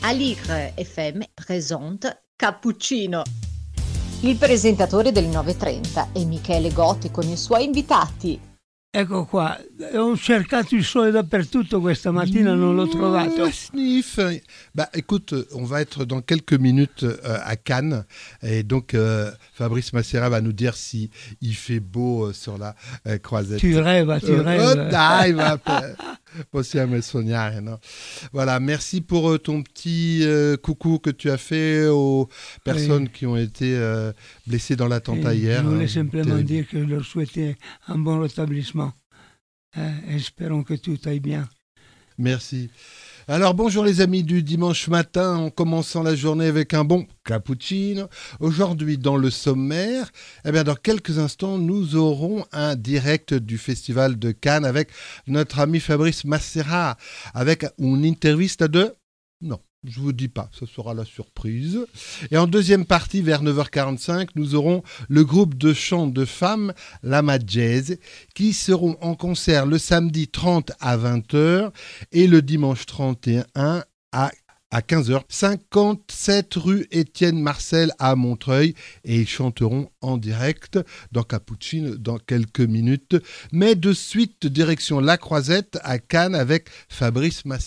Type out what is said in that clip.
Aligre FM presente Cappuccino. Il presentatore del 9.30 è Michele Gotti con i suoi invitati. Ecco qua, ho cercato il sole dappertutto questa mattina, non l'ho trovato. Sniff. Bah, écoute, on va être dans quelques minutes à Cannes et donc Fabrice Massera va nous dire si il fait beau sur la croisette. Tu rêves. Dai, va, possiamo sognare, no? Voilà, merci pour ton petit coucou que tu as fait aux personnes qui ont été blessées dans l'attentat hier. Je voulais simplement dire que je leur souhaitais un bon rétablissement. Espérons que tout aille bien. Merci. Alors bonjour les amis du dimanche matin, en commençant la journée avec un bon cappuccino. Aujourd'hui dans le sommaire, dans quelques instants nous aurons un direct du Festival de Cannes avec notre ami Fabrice Massera, avec une intervista de... Non, je vous dis pas, ce sera la surprise. Et en deuxième partie, vers 9h45, nous aurons le groupe de chant de femmes, Lama Jazz, qui seront en concert le samedi 30 à 20h et le dimanche 31 à 15h, 57 rue Étienne Marcel à Montreuil, et ils chanteront en direct dans Cappuccino dans quelques minutes. Mais de suite, direction La Croisette à Cannes avec Fabrice Massera.